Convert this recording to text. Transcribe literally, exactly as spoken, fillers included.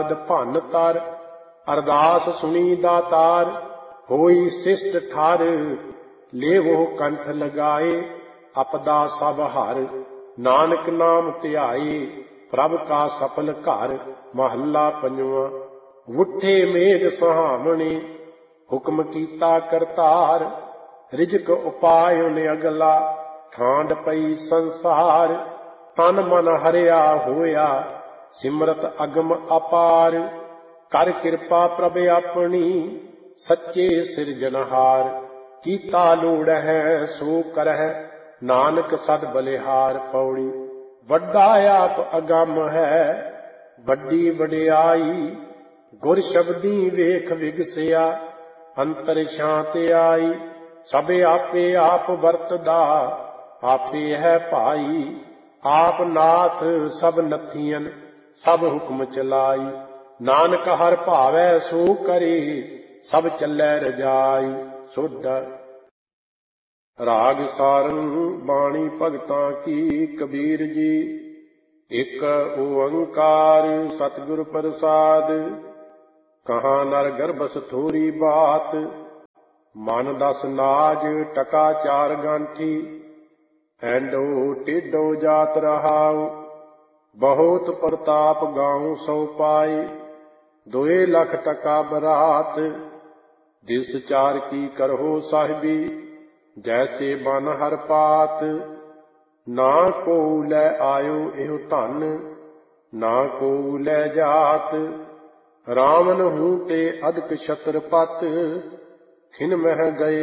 ਭੰਨ ਤਰ ਅਰਦਾਸ ਸੁਣੀ ਦਾਤਾਰ ਹੋਈ ਸਿਸ਼ਟ ਠਰ ਲੇਵੋ ਕੰਠ ਲਗਾਏ ਅਪਦਾ ਸਭ ਹਰ ਨਾਨਕ ਨਾਮ ਧਿਆਏ ਪ੍ਰਭ ਕਾ ਸਫਲ ਘਰ ਮਹੱਲਾ ਪੰਜਵਾਂ। ਉੱਠੇ ਮੇਘ ਸੁਹਾਵਣੇ ਹੁਕਮ ਕੀਤਾ ਕਰਤਾਰ ਰਿਜਕ ਉਪਾਇ ਨੇ ਅਗਲਾ ਠਾਂਡ ਪਈ ਸੰਸਾਰ ਤਨ ਮਨ ਹਰਿਆ ਹੋਇਆ ਸਿਮਰਤ ਅਗਮ ਅਪਾਰ ਕਰ ਕਿਰਪਾ ਪ੍ਰਭ ਆਪਣੀ ਸੱਚੇ ਸਿਰਜਨਹਾਰ ਕੀਤਾ ਲੋੜ ਹੈ ਸੋ ਕਰਹਿ ਨਾਨਕ ਸਦ ਬਲਿਹਾਰ ਪੌੜੀ। ਵੱਡਾ ਆਪ ਅਗੰਮ ਹੈ ਵੱਡੀ ਵਡਿਆਈ ਗੁਰ ਸ਼ਬਦੀ ਵੇਖ ਵਿਗਸਿਆ ਅੰਤਰ ਸ਼ਾਂਤ ਆਈ ਸਭ ਆਪੇ ਆਪ ਵਰਤਦਾ ਆਪੇ ਹੈ ਭਾਈ ਆਪ ਨਾਥ ਸਭ ਨਥੀਆਂ ਸਭ ਹੁਕਮ ਚਲਾਈ ਨਾਨਕ ਹਰ ਭਾਵੈ ਸੋ ਕਰੇ ਸਭ ਚੱਲੈ ਰਜਾਈ ਸੁਧ। ਰਾਗ ਸਾਰੰਗ ਬਾਣੀ ਭਗਤਾਂ ਕੀ ਕਬੀਰ ਜੀ ਇੱਕ ਓੰਕਾਰ ਸਤਿਗੁਰ ਪ੍ਰਸਾਦ ਕਹਾਂ ਨਰ ਗਰਭਸ ਥੋਰੀ ਬਾਤ ਮਨ ਦਸ ਨਾਜ ਟਕਾ ਚਾਰ ਗਾਂਠੀ ਐਂਡੋ ਟੇਡੋ ਜਾਤ ਰਹਾਉ ਬਹੁਤ ਪ੍ਰਤਾਪ ਗਾਉ ਸੋ ਪਾਏ ਦੋਏ ਲੱਖ ਟਕਾ ਬਰਾਤ ਦਿਸ ਚਾਰ ਕੀ ਕਰਹੁ ਸਾਹਿਬੀ ਜੈਸੇ ਬਨ ਹਰ ਪਾਤ ਨਾ ਕੋ ਲੈ ਆਇਓ ਇਹੋ ਧਨ ਨਾ ਕੋ ਲੈ ਜਾਤ ਰਾਵਨ ਹੂੰ ਤੇ ਅਦਕ ਛਤਰਪਤ ਖਿਨ ਮਹਿ ਗਏ